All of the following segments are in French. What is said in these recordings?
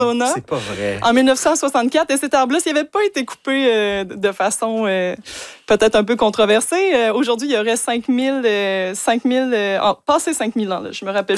C'est pas vrai. En 1964. Et cet arbre-là, s'il n'avait pas été coupé de façon peut-être un peu controversée, aujourd'hui, il y aurait 5000 passé 5000 ans. Là, je me rappelle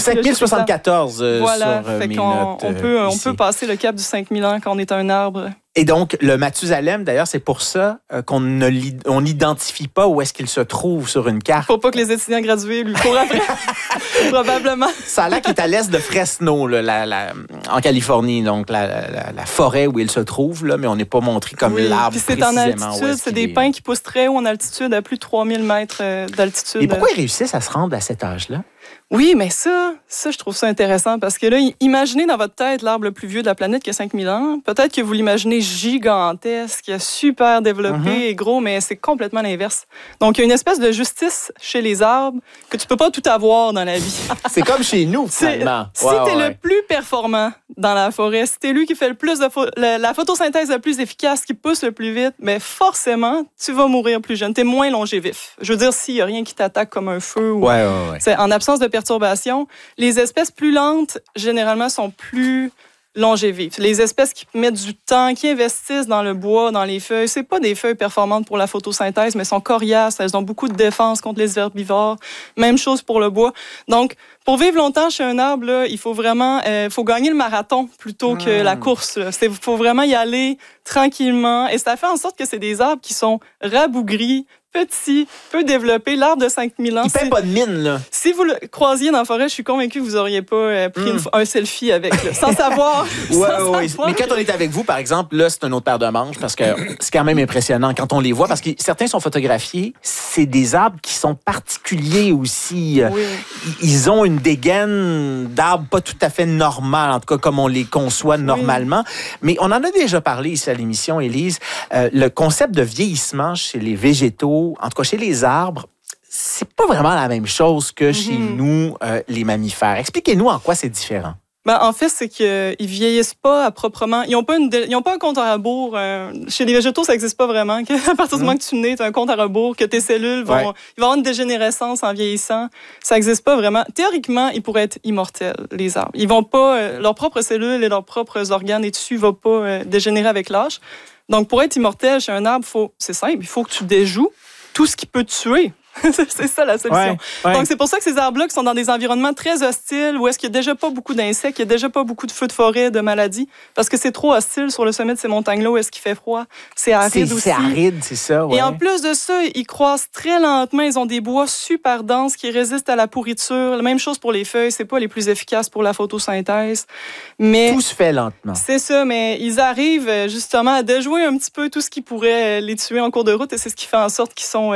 5074 voilà, sur fait mes qu'on notes. on peut passer le cap du 5000 ans quand on est un arbre. Et donc, le Mathusalem, d'ailleurs, c'est pour ça qu'on n'identifie pas où est-ce qu'il se trouve sur une carte. Faut pas que les étudiants gradués lui courent après. Probablement. Ça a l'air qu'il est à l'est de Fresno, là, en Californie, donc la forêt où il se trouve, là, mais on n'est pas montré comme l'arbre puis c'est précisément. En altitude, c'est des pins qui poussent très haut en altitude, à plus de 3000 mètres d'altitude. Et pourquoi ils réussissent à se rendre à cet âge-là? Oui, mais ça, je trouve ça intéressant parce que là, imaginez dans votre tête l'arbre le plus vieux de la planète qui a 5000 ans. Peut-être que vous l'imaginez gigantesque, super développé et gros, mais c'est complètement l'inverse. Donc, il y a une espèce de justice chez les arbres que tu peux pas tout avoir dans la vie. C'est comme chez nous, finalement. Si t'es le plus performant dans la forêt, si t'es lui qui fait le plus de la photosynthèse la plus efficace, qui pousse le plus vite, mais forcément, tu vas mourir plus jeune. T'es moins longévif. Je veux dire, s'il y a rien qui t'attaque comme un feu. Ou... C'est en absence de perturbation. Les espèces plus lentes, généralement, sont plus longévives. Les espèces qui mettent du temps, qui investissent dans le bois, dans les feuilles, c'est pas des feuilles performantes pour la photosynthèse, mais sont coriaces. Elles ont beaucoup de défense contre les herbivores. Même chose pour le bois. Donc, pour vivre longtemps chez un arbre, là, il faut vraiment faut gagner le marathon plutôt que la course. Il faut vraiment y aller tranquillement. Et ça fait en sorte que c'est des arbres qui sont rabougris, petits, peu développés. L'arbre de 5000 ans. Il paie pas de mine, là. Si vous le croisiez dans la forêt, je suis convaincue que vous n'auriez pas pris un selfie avec, là, sans savoir. Oui. Mais quand on est avec vous, par exemple, là, c'est un autre paire de manches parce que c'est quand même impressionnant quand on les voit parce que certains sont photographiés. C'est des arbres qui sont particuliers aussi. Oui. Ils ont une dégaine d'arbres pas tout à fait normale, en tout cas comme on les conçoit normalement. Mais on en a déjà parlé ici à l'émission, Élise. Le concept de vieillissement chez les végétaux, en tout cas chez les arbres, c'est pas vraiment la même chose que chez nous, les mammifères. Expliquez-nous en quoi c'est différent. Ben, en fait, c'est qu'ils vieillissent pas à proprement. Ils n'ont pas un compte à rebours. Chez les végétaux, ça n'existe pas vraiment. À partir du moment que tu nais, tu as un compte à rebours, que tes cellules vont, il va y avoir une dégénérescence en vieillissant. Ça n'existe pas vraiment. Théoriquement, ils pourraient être immortels, les arbres. Ils vont pas, leurs propres cellules et leurs propres organes et tissus ne vont pas dégénérer avec l'âge. Donc, pour être immortel chez un arbre, c'est simple, il faut que tu déjoues tout ce qui peut te tuer. C'est ça la solution. Donc, c'est pour ça que ces arbres-là qui sont dans des environnements très hostiles, où est-ce qu'il n'y a déjà pas beaucoup d'insectes, il n'y a déjà pas beaucoup de feux de forêt, de maladies, parce que c'est trop hostile sur le sommet de ces montagnes-là où est-ce qu'il fait froid. C'est aride aussi. C'est aride, c'est ça, Et en plus de ça, ils croissent très lentement. Ils ont des bois super denses qui résistent à la pourriture. La même chose pour les feuilles. C'est pas les plus efficaces pour la photosynthèse. Mais tout se fait lentement. C'est ça, mais ils arrivent justement à déjouer un petit peu tout ce qui pourrait les tuer en cours de route et c'est ce qui fait en sorte qu'ils sont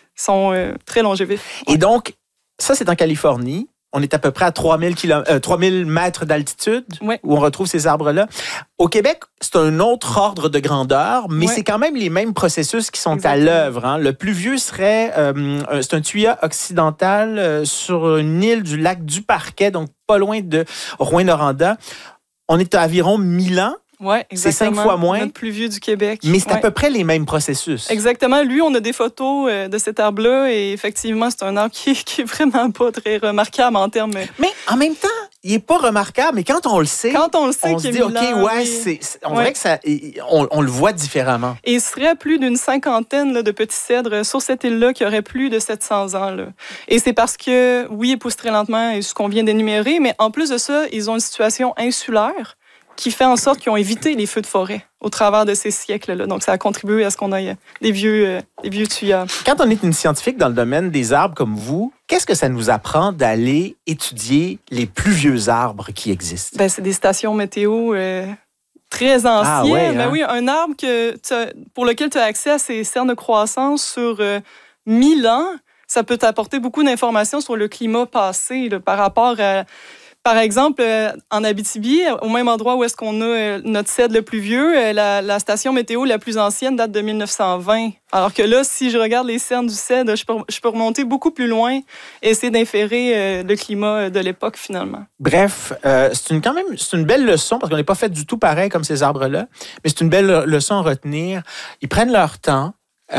très longévifs. Et donc, ça, c'est en Californie. On est à peu près à 3000 mètres d'altitude où on retrouve ces arbres-là. Au Québec, c'est un autre ordre de grandeur, mais c'est quand même les mêmes processus qui sont à l'œuvre. Hein. Le plus vieux serait, c'est un tuya occidental sur une île du lac du Parquet, donc pas loin de Rouyn-Noranda. On est à environ 1000 ans. Oui, exactement. C'est 5 fois moins. Notre plus vieux du Québec. Mais c'est à peu près les mêmes processus. Exactement. Lui, on a des photos de cet arbre-là et effectivement, c'est un arbre qui est vraiment pas très remarquable en termes... Mais en même temps, il est pas remarquable, mais quand on le sait, on se dit, OK, on dirait que ça, on le voit différemment. Et il serait plus d'une 50aine là, de petits cèdres sur cette île-là qui aurait plus de 700 ans. Là. Et c'est parce que, oui, ils poussent très lentement, et ce qu'on vient d'énumérer, mais en plus de ça, ils ont une situation insulaire qui fait en sorte qu'ils ont évité les feux de forêt au travers de ces siècles-là. Donc, ça a contribué à ce qu'on ait des vieux tuyas. Quand on est une scientifique dans le domaine des arbres comme vous, qu'est-ce que ça nous apprend d'aller étudier les plus vieux arbres qui existent? Ben, c'est des stations météo très anciennes. Ben oui, un arbre pour lequel tu as accès à ces cernes de croissance sur 1000 ans, ça peut t'apporter beaucoup d'informations sur le climat passé là, par rapport à... Par exemple, en Abitibi, au même endroit où est-ce qu'on a notre cèdre le plus vieux, la station météo la plus ancienne date de 1920. Alors que là, si je regarde les cernes du cèdre, je peux remonter beaucoup plus loin et essayer d'inférer le climat de l'époque, finalement. Bref, c'est une belle leçon, parce qu'on n'est pas fait du tout pareil comme ces arbres-là, mais c'est une belle leçon à retenir. Ils prennent leur temps.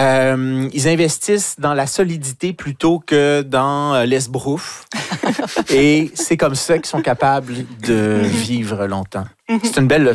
Ils investissent dans la solidité plutôt que dans l'esbrouf. Et c'est comme ça qu'ils sont capables de vivre longtemps. C'est une belle leçon.